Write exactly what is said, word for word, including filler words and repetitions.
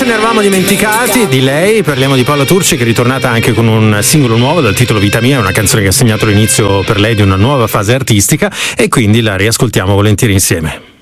ne eravamo dimenticati di lei, parliamo di Paola Turci, che è ritornata anche con un singolo nuovo dal titolo Vita Mia, una canzone che ha segnato l'inizio per lei di una nuova fase artistica, e quindi la riascoltiamo volentieri insieme.